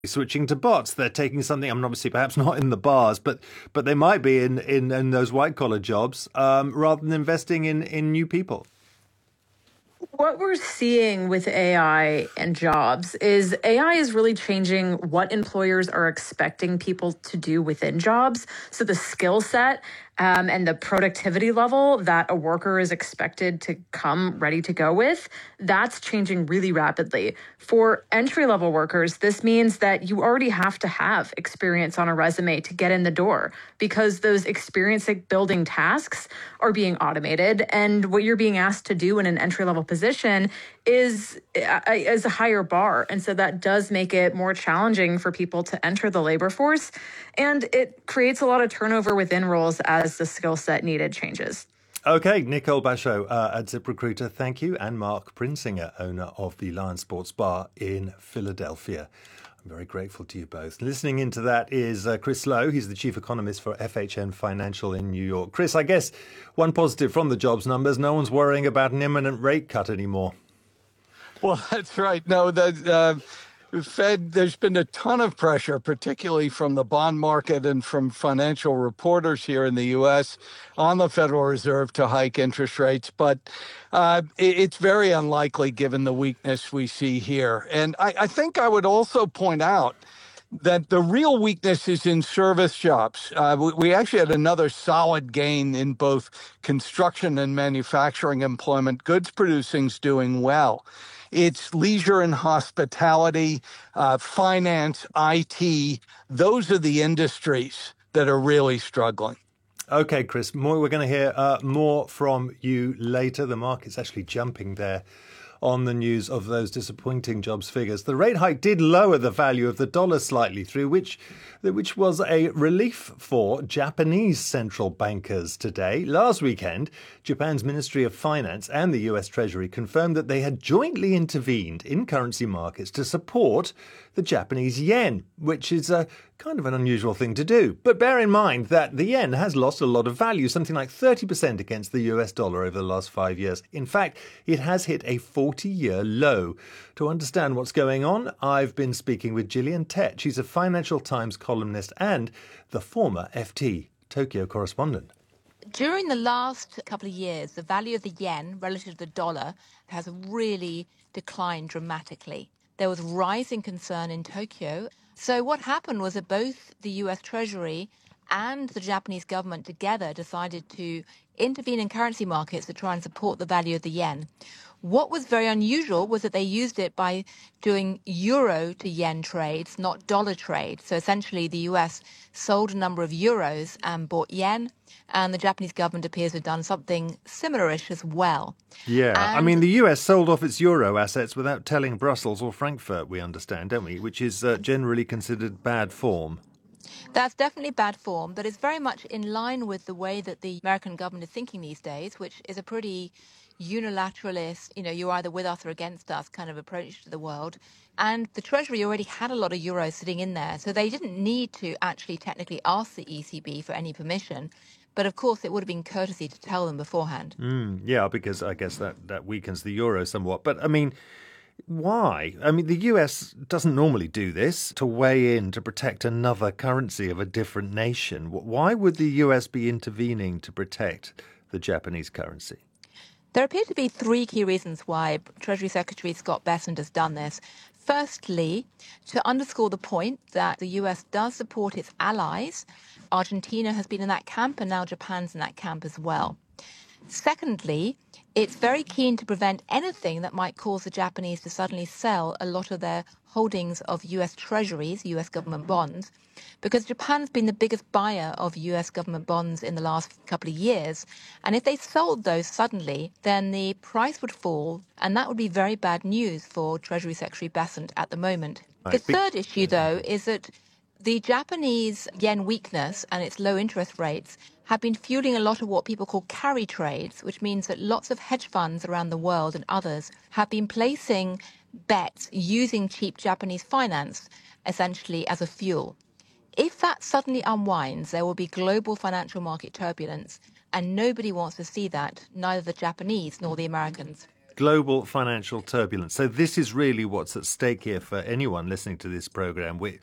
switching to bots. They're taking something, I mean, obviously perhaps not in the bars, but they might be in those white-collar jobs, rather than investing in new people. What we're seeing with AI and jobs is AI is really changing what employers are expecting people to do within jobs. So the skill set and the productivity level that a worker is expected to come ready to go with, that's changing really rapidly. For entry-level workers, this means that you already have to have experience on a resume to get in the door because those experience-building tasks are being automated. And what you're being asked to do in an entry-level position is a higher bar. And so that does make it more challenging for people to enter the labor force. And it creates a lot of turnover within roles as the skill set needed changes. Okay, Nicole Bachot at ZipRecruiter, thank you. And Mark Prinsinger, owner of the Lion Sports Bar in Philadelphia. I'm very grateful to you both. Listening into that is Chris Lowe. He's the chief economist for FHN Financial in New York. Chris, I guess one positive from the jobs numbers, no one's worrying about an imminent rate cut anymore. Well, that's right. No, the Fed, there's been a ton of pressure, particularly from the bond market and from financial reporters here in the U.S. on the Federal Reserve to hike interest rates. But it's very unlikely given the weakness we see here. And I think I would also point out that the real weakness is in service jobs. We actually had another solid gain in both construction and manufacturing employment. Goods producing's doing well. It's leisure and hospitality, finance, IT. Those are the industries that are really struggling. Okay, Chris, we're going to hear more from you later. The market's actually jumping there on the news of those disappointing jobs figures. The rate hike did lower the value of the dollar slightly, which was a relief for Japanese central bankers today. Last weekend, Japan's Ministry of Finance and the US Treasury confirmed that they had jointly intervened in currency markets to support the Japanese yen, which is a kind of an unusual thing to do. But bear in mind that the yen has lost a lot of value, something like 30% against the US dollar over the last 5 years. In fact, it has hit a 40-year low. To understand what's going on, I've been speaking with Gillian Tett. She's a Financial Times columnist and the former FT Tokyo correspondent. During the last couple of years, the value of the yen relative to the dollar has really declined dramatically. There was rising concern in Tokyo. So what happened was that both the US Treasury and the Japanese government together decided to intervene in currency markets to try and support the value of the yen. What was very unusual was that they used it by doing euro to yen trades, not dollar trades. So essentially the US sold a number of euros and bought yen, and the Japanese government appears to have done something similar-ish as well. Yeah, I mean, the US sold off its euro assets without telling Brussels or Frankfurt, we understand, don't we? Which is generally considered bad form. That's definitely bad form, but it's very much in line with the way that the American government is thinking these days, which is a pretty unilateralist, you're either with us or against us kind of approach to the world. And the Treasury already had a lot of euros sitting in there, so they didn't need to actually technically ask the ECB for any permission. But of course, it would have been courtesy to tell them beforehand. Yeah, because I guess that weakens the euro somewhat. But I mean, why? I mean, the US doesn't normally do this, to weigh in to protect another currency of a different nation. Why would the US be intervening to protect the Japanese currency? There appear to be three key reasons why Treasury Secretary Scott Bessent has done this. Firstly, to underscore the point that the US does support its allies. Argentina has been in that camp, and now Japan's in that camp as well. Secondly, it's very keen to prevent anything that might cause the Japanese to suddenly sell a lot of their holdings of US treasuries, US government bonds, because Japan's been the biggest buyer of US government bonds in the last couple of years. And if they sold those suddenly, then the price would fall, and that would be very bad news for Treasury Secretary Bessent at the moment. The third issue, though, is that the Japanese yen weakness and its low interest rates have been fueling a lot of what people call carry trades, which means that lots of hedge funds around the world and others have been placing bets using cheap Japanese finance essentially as a fuel. If that suddenly unwinds, there will be global financial market turbulence, and nobody wants to see that, neither the Japanese nor the Americans. global financial turbulence. So this is really what's at stake here for anyone listening to this program.